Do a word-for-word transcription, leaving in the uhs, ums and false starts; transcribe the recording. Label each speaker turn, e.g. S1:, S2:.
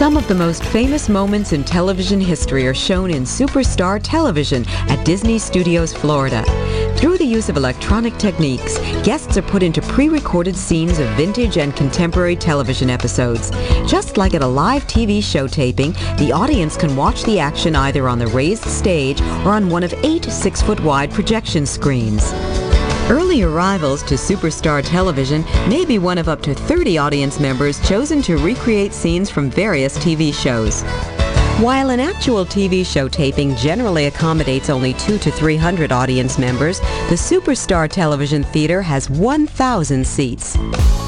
S1: Some of the most famous moments in television history are shown in Superstar Television at Disney Studios, Florida. Through the use of electronic techniques, guests are put into pre-recorded scenes of vintage and contemporary television episodes. Just like at a live T V show taping, the audience can watch the action either on the raised stage or on one of eight six-foot-wide projection screens. Early arrivals to Superstar Television may be one of up to thirty audience members chosen to recreate scenes from various T V shows. While an actual T V show taping generally accommodates only two to three hundred audience members, the Superstar Television Theater has one thousand seats.